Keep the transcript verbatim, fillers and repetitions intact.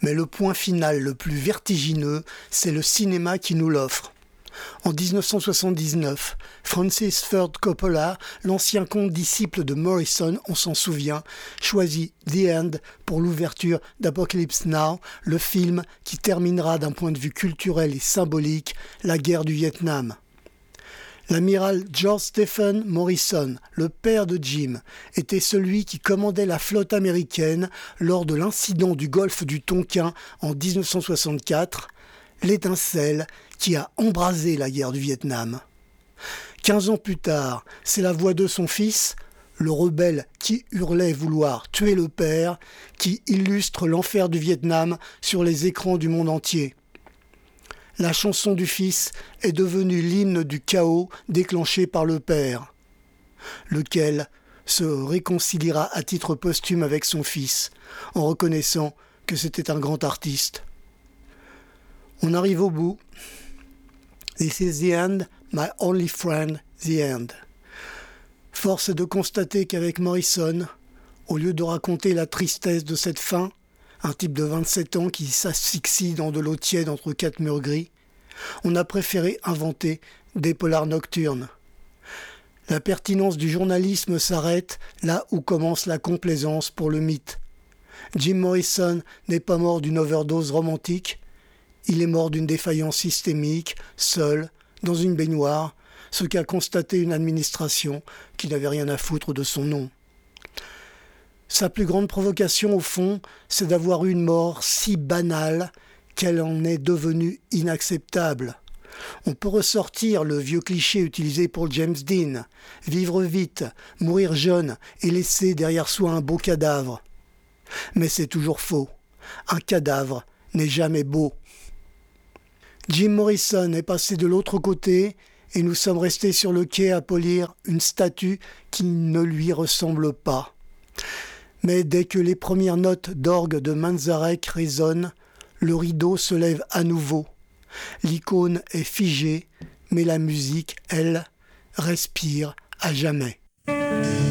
Mais le point final le plus vertigineux, c'est le cinéma qui nous l'offre. En dix-neuf cent soixante-dix-neuf, Francis Ford Coppola, l'ancien condisciple de Morrison, on s'en souvient, choisit The End pour l'ouverture d'Apocalypse Now, le film qui terminera d'un point de vue culturel et symbolique la guerre du Vietnam. L'amiral George Stephen Morrison, le père de Jim, était celui qui commandait la flotte américaine lors de l'incident du golfe du Tonkin en dix-neuf cent soixante-quatre, l'étincelle qui a embrasé la guerre du Vietnam. Quinze ans plus tard, c'est la voix de son fils, le rebelle qui hurlait vouloir tuer le père, qui illustre l'enfer du Vietnam sur les écrans du monde entier. La chanson du fils est devenue l'hymne du chaos déclenché par le père, lequel se réconciliera à titre posthume avec son fils, en reconnaissant que c'était un grand artiste. On arrive au bout. This is the end, my only friend, the end. Force est de constater qu'avec Morrison, au lieu de raconter la tristesse de cette fin, un type de vingt-sept ans qui s'asphyxie dans de l'eau tiède entre quatre murs gris, on a préféré inventer des polars nocturnes. La pertinence du journalisme s'arrête là où commence la complaisance pour le mythe. Jim Morrison n'est pas mort d'une overdose romantique, il est mort d'une défaillance systémique, seul, dans une baignoire, ce qu'a constaté une administration qui n'avait rien à foutre de son nom. Sa plus grande provocation, au fond, c'est d'avoir eu une mort si banale qu'elle en est devenue inacceptable. On peut ressortir le vieux cliché utilisé pour James Dean, vivre vite, mourir jeune et laisser derrière soi un beau cadavre. Mais c'est toujours faux. Un cadavre n'est jamais beau. Jim Morrison est passé de l'autre côté et nous sommes restés sur le quai à polir une statue qui ne lui ressemble pas. Mais dès que les premières notes d'orgue de Manzarek résonnent, le rideau se lève à nouveau. L'icône est figée, mais la musique, elle, respire à jamais.